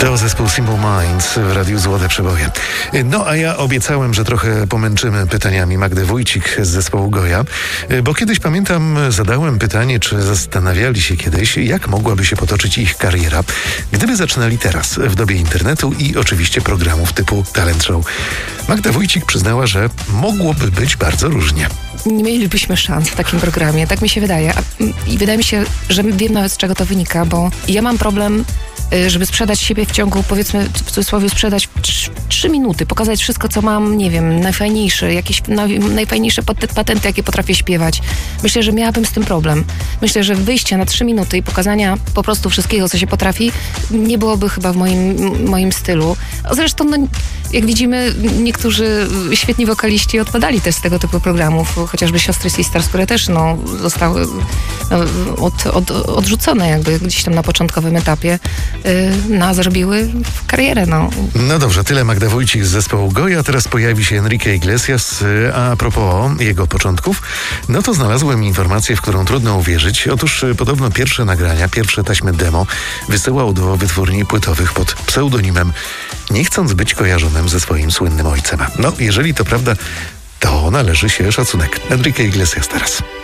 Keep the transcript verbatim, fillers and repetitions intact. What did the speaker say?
To zespół Simple Minds w Radiu Złote Przeboje. No a ja obiecałem, że trochę pomęczymy pytaniami Magdę Wójcik z zespołu Goja, bo kiedyś, pamiętam, zadałem pytanie, czy zastanawiali się kiedyś, jak mogłaby się potoczyć ich kariera, gdyby zaczynali teraz, w dobie internetu i oczywiście programów typu Talent Show. Magda Wójcik przyznała, że mogłoby być bardzo różnie. Nie mielibyśmy szans w takim programie, tak mi się wydaje. I wydaje mi się, że wiem nawet, z czego to wynika, bo ja mam problem, żeby sprzedać siebie w ciągu, powiedzmy, w cudzysłowie, sprzedać trzy minuty, pokazać wszystko, co mam, nie wiem, najfajniejsze, jakieś najfajniejsze patenty, jakie potrafię śpiewać. Myślę, że miałabym z tym problem. Myślę, że wyjście na trzy minuty i pokazania po prostu wszystkiego, co się potrafi, nie byłoby chyba w moim, moim stylu. Zresztą, no, jak widzimy, niektórzy świetni wokaliści odpadali też z tego typu programów, chociażby siostry Sisters, które też no, zostały no, od, od, odrzucone jakby gdzieś tam na początkowym etapie, no, zrobiły karierę. No. no dobrze, tyle Magda Wójcik z zespołu Goja. Teraz pojawi się Enrique Iglesias. A propos jego początków, no to znalazłem informację, w którą trudno uwierzyć. Otóż podobno pierwsze nagrania, pierwsze taśmy demo wysyłał do wytwórni płytowych pod pseudonimem, nie chcąc być kojarzonym ze swoim słynnym ojcem. No, jeżeli to prawda, to należy się szacunek. Enrique Iglesias teraz.